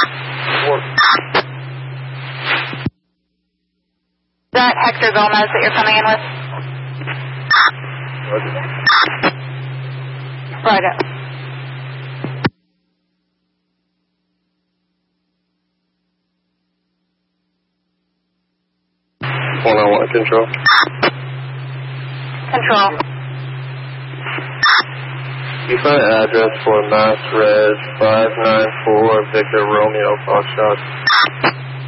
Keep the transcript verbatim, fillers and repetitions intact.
Is that Hector Gomez that you're coming in with? Roger. one oh one, control. Control. You find an address for Mass Res five nine four Victor Romeo Foxtrot.